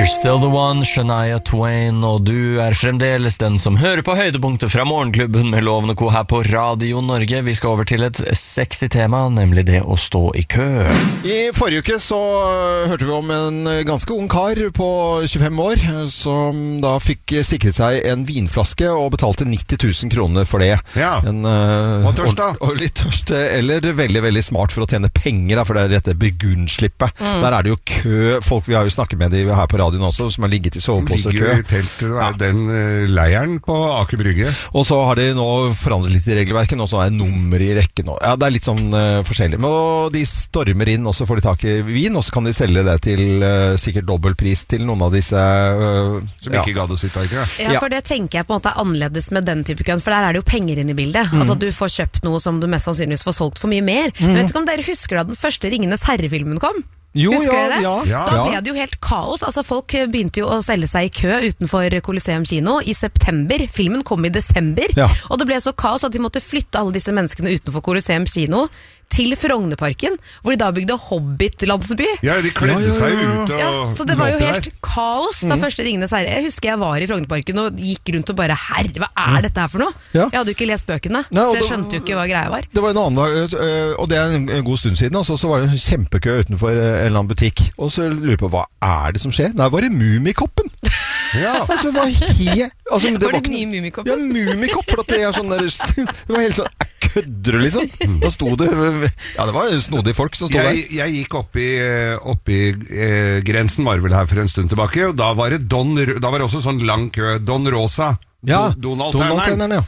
You're still the one, Shania Twain, og du fremdeles den som hører på høydepunktet fra Morgenklubben med Loven og Co. her på Radio Norge. Vi skal over til et sexy tema, nemlig det å stå i kø. I forrige uke så hørte vi om en ganske ung kar på 25 år som da fikk sikret seg en vinflaske og betalte 90 000 kroner for det. Ja, og tørst da. Og litt tørst, eller veldig, veldig smart for å tjene penger da, for det dette burgundslippet. Der det jo kø, folk vi har jo snakket med de her på radioen også, som har ligget i soveposer kø. Ligger i teltet, den leiren på Aker Brygge. Og så har de nå forandret litt i regelverket, og så er det nummer i rekken. Ja, det er litt sånn forskjellig. Men de stormer inn, og så får de tak i vin, og så kan de selge det til sikkert dobbeltpris til noen av disse som ikke gadd å sitte ikke? Ja, for det tenker jeg på en måte er annerledes med den type køen, for der er det jo penger inn i bildet. Altså du får kjøpt noe som du mest sannsynligvis får solgt for mye mer. Men vet ikke om dere husker da den første Ringenes Herre-filmen kom? Jo, Husker dere det? Ja. Da ble det jo helt kaos. Altså folk begynte jo å stelle seg i kø utenfor Colosseum kino i september. Filmen kom i desember. Og det ble så kaos at de måtte flytte alle disse menneskene utenfor Colosseum kino til Frognerparken, hvor de da bygde Hobbit-landsby. Ja, de kledde seg ut og så det var jo helt kaos da første Ringenes Herre. Jeg husker jeg var i Frognerparken og gikk rundt og bare, herre, hva er dette her for noe? Jeg hadde jo ikke lest bøkene, så jeg skjønte jo ikke hva greia var. Det var en annen, og det er en god stund siden, altså, så var det en kjempekø utenfor en eller annen butikk, og så lurer jeg på, hva er det som skjer? Nei, var det Mumikoppen? Altså, det var var det nye Mumikoppen? Ja, Mumikopp, for at det er sånn der, det var helt sånn, kødder du liksom? Da sto det, det var snodige folk som stod der. Jeg gikk oppi grensen, var vel her for en stund tilbake, og da var det også sånn lang kø, Don Rosa. Donald-tjeneren,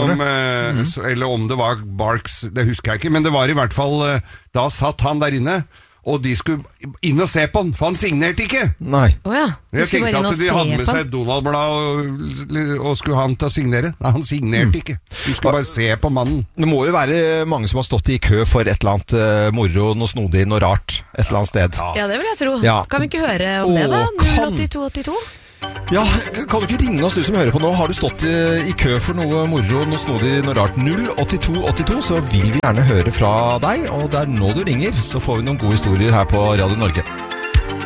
eller om det var Barks, det husker jeg ikke, men det var i hvert fall, da satt han der inne, og de skulle inn og se på han, for han signerte ikke. Nei. Jeg tenkte at de hadde med seg Donald-blad og skulle han til å signere. Nei, han signerte ikke. Du skulle bare se på mannen. Det må jo være mange som har stått i kø for et eller annet moro, noe snodig, noe rart, et eller annet sted. Ja, det vil jeg tro. Kan vi ikke høre om det da? 08282? Ja, kan du ikke ringe oss, du som hører på nå? Har du stått i kø for noe moro, noe snodig, noe rart? 08282, så vil vi gjerne høre fra deg, og det er nå du ringer, så får vi noen gode historier her på Radio Norge.